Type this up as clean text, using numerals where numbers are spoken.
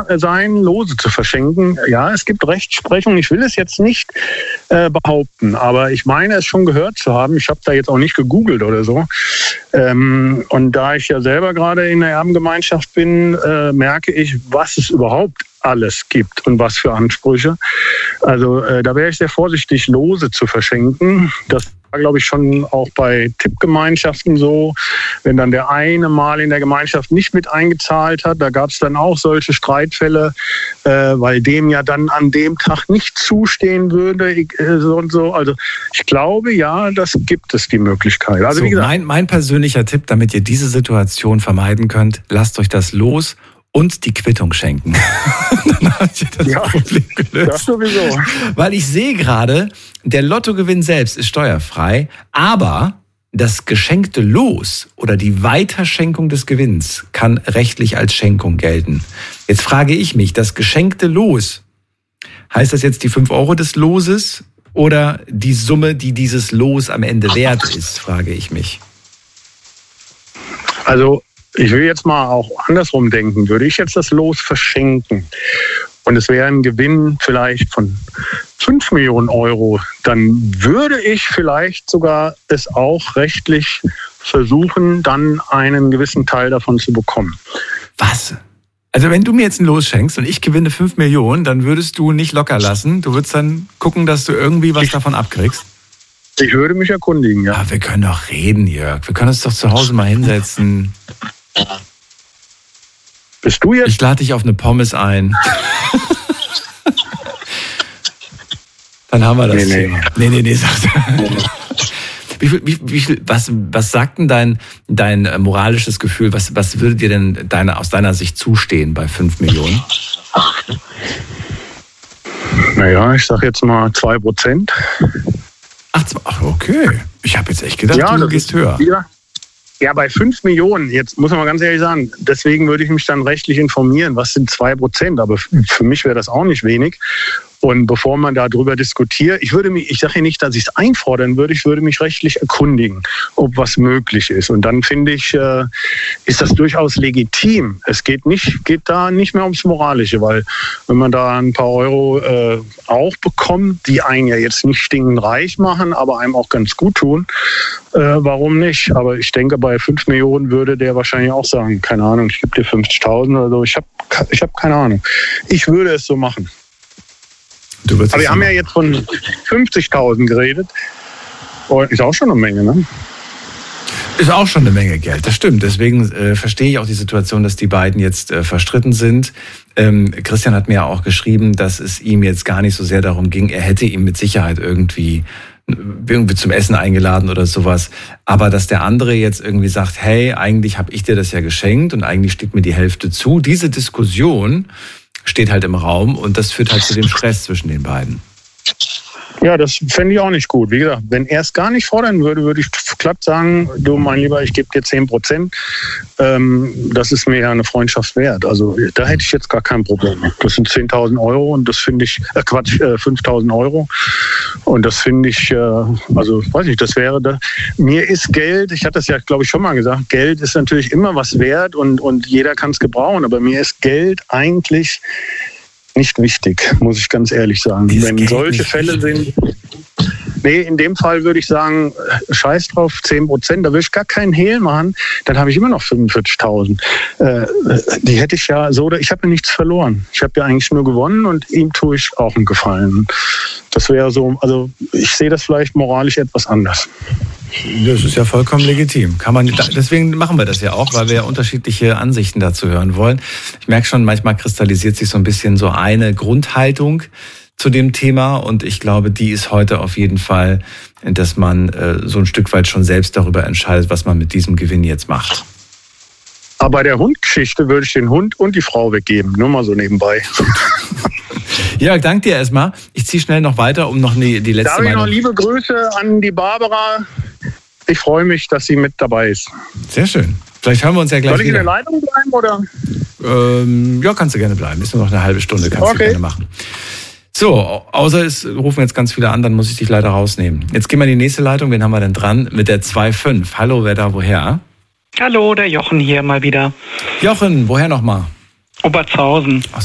sein, Lose zu verschenken. Ja, es gibt Rechtsprechung. Ich will es jetzt nicht behaupten, aber ich meine es schon gehört zu haben. Ich habe da jetzt auch nicht gegoogelt oder so. Und da ich ja selber gerade in der Erbengemeinschaft bin, merke ich, was es überhaupt alles gibt und was für Ansprüche. Also da wäre ich sehr vorsichtig, Lose zu verschenken. Das war, glaube ich, schon auch bei Tippgemeinschaften so. Wenn dann der eine mal in der Gemeinschaft nicht mit eingezahlt hat, da gab es dann auch solche Streitfälle, weil dem ja dann an dem Tag nicht zustehen würde so und so. Also ich glaube, ja, das gibt es, die Möglichkeit. Also so, wie gesagt, mein persönlicher Tipp, damit ihr diese Situation vermeiden könnt, lasst euch das Los und die Quittung schenken. Dann habt ihr das Problem gelöst. Das sowieso. Weil ich sehe gerade, der Lottogewinn selbst ist steuerfrei, aber das geschenkte Los oder die Weiterschenkung des Gewinns kann rechtlich als Schenkung gelten. Jetzt frage ich mich, das geschenkte Los, heißt das jetzt die 5 Euro des Loses oder die Summe, die dieses Los am Ende wert ist, frage ich mich. Also ich will jetzt mal auch andersrum denken. Würde ich jetzt das Los verschenken und es wäre ein Gewinn vielleicht von 5 Millionen Euro, dann würde ich vielleicht sogar es auch rechtlich versuchen, dann einen gewissen Teil davon zu bekommen. Was? Also wenn du mir jetzt ein Los schenkst und ich gewinne 5 Millionen, dann würdest du nicht locker lassen. Du würdest dann gucken, dass du irgendwie was davon abkriegst. Ich würde mich erkundigen, ja. Wir können doch reden, Jörg. Wir können uns doch zu Hause mal hinsetzen. Bist du jetzt? Ich lade dich auf eine Pommes ein. Dann haben wir das Thema. Nee, sagst was sagt denn dein moralisches Gefühl? Was würde dir denn aus deiner Sicht zustehen bei 5 Millionen? Naja, ich sag jetzt mal 2%. Ach, okay. Ich habe jetzt echt gedacht, du gehst höher. Ja, bei 5 Millionen, jetzt muss man mal ganz ehrlich sagen, deswegen würde ich mich dann rechtlich informieren, was sind 2%, aber für mich wäre das auch nicht wenig. Und bevor man darüber diskutiert, ich sage ja nicht, dass ich es einfordern würde, ich würde mich rechtlich erkundigen, ob was möglich ist. Und dann finde ich, ist das durchaus legitim. Es geht da nicht mehr ums Moralische, weil wenn man da ein paar Euro auch bekommt, die einen ja jetzt nicht stinkend reich machen, aber einem auch ganz gut tun, warum nicht? Aber ich denke, bei 5 Millionen würde der wahrscheinlich auch sagen, keine Ahnung, ich gebe dir 50.000 oder so. Ich hab keine Ahnung. Ich würde es so machen. Aber wir haben ja jetzt von 50.000 geredet. Ist auch schon eine Menge, ne? Ist auch schon eine Menge Geld, das stimmt. Deswegen verstehe ich auch die Situation, dass die beiden jetzt verstritten sind. Christian hat mir ja auch geschrieben, dass es ihm jetzt gar nicht so sehr darum ging. Er hätte ihm mit Sicherheit irgendwie zum Essen eingeladen oder sowas. Aber dass der andere jetzt irgendwie sagt, hey, eigentlich habe ich dir das ja geschenkt und eigentlich steht mir die Hälfte zu. Diese Diskussion steht halt im Raum und das führt halt zu dem Stress zwischen den beiden. Ja, das fände ich auch nicht gut. Wie gesagt, wenn er es gar nicht fordern würde, würde ich glatt sagen, du mein Lieber, ich gebe dir 10%. Das ist mir ja eine Freundschaft wert. Also da hätte ich jetzt gar kein Problem. Das sind 10.000 Euro und das finde ich, 5.000 Euro. Und das finde ich, also weiß nicht, das wäre da. Mir ist Geld, ich hatte das ja, glaube ich, schon mal gesagt, Geld ist natürlich immer was wert und jeder kann es gebrauchen. Aber mir ist Geld eigentlich nicht wichtig, muss ich ganz ehrlich sagen. Wenn solche Fälle sind, nee, in dem Fall würde ich sagen, scheiß drauf, 10%, da will ich gar keinen Hehl machen, dann habe ich immer noch 45.000. Die hätte ich ja so, oder ich habe ja nichts verloren. Ich habe ja eigentlich nur gewonnen und ihm tue ich auch einen Gefallen. Das wäre so, also ich sehe das vielleicht moralisch etwas anders. Das ist ja vollkommen legitim. Deswegen machen wir das ja auch, weil wir ja unterschiedliche Ansichten dazu hören wollen. Ich merke schon, manchmal kristallisiert sich so ein bisschen so eine Grundhaltung zu dem Thema und ich glaube, die ist heute auf jeden Fall, dass man so ein Stück weit schon selbst darüber entscheidet, was man mit diesem Gewinn jetzt macht. Aber bei der Hundgeschichte würde ich den Hund und die Frau weggeben, nur mal so nebenbei. Ja, danke dir erstmal. Ich ziehe schnell noch weiter, um noch die letzte Darf ich noch liebe Grüße an die Barbara. Ich freue mich, dass sie mit dabei ist. Sehr schön. Vielleicht hören wir uns ja gleich wieder. Soll ich in der Leitung bleiben, oder? Ja, kannst du gerne bleiben. Ist nur noch eine halbe Stunde, kannst du gerne machen. So, außer es rufen jetzt ganz viele an, dann muss ich dich leider rausnehmen. Jetzt gehen wir in die nächste Leitung. Wen haben wir denn dran? Mit der 2.5. Hallo, wer da, woher? Hallo, der Jochen hier mal wieder. Jochen, woher nochmal? Obertshausen.